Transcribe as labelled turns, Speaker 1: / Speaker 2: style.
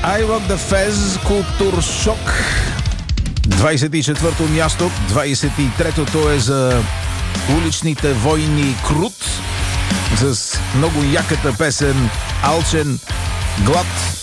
Speaker 1: I Rock the Fez, Култур Шок. 24-то място. 23-то е за уличните войни Крут с много яката песен Алчен глад.